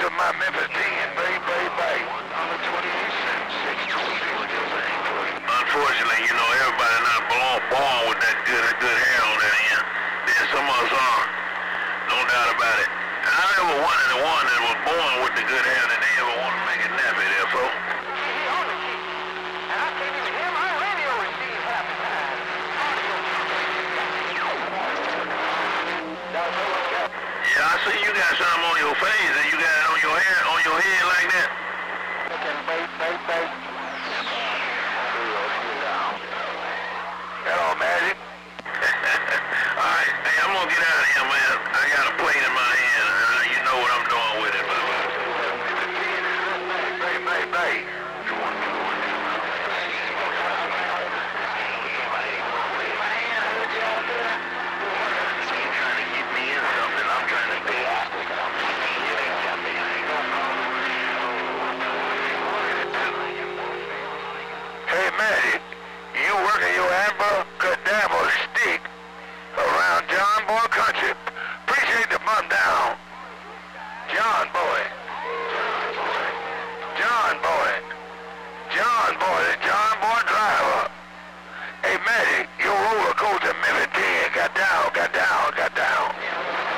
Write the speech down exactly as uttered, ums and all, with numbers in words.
to my Memphis ten, baby, baby, baby. Unfortunately, you know, everybody not born, born with that good, good hair on their end. Then some of us are, no doubt about it. I never wanted the one that was born with the good hair that they ever want to make it nappy there, so. Yeah, I see you got something on your face and you got it on your hair, on your head like that. Hello, Magic. All right, hey, I'm gonna get out of here, man. I got a plate in my hand. Uh, you know what I'm doing with it, man. Baby, baby, baby. Hey, Magic, you working your amber cadaver stick around John Boy Country. Appreciate the bump down. John Boy. John Boy. John Boy, the John Boy driver. Hey, Magic, your roller coaster Memphis ten got down, got down, got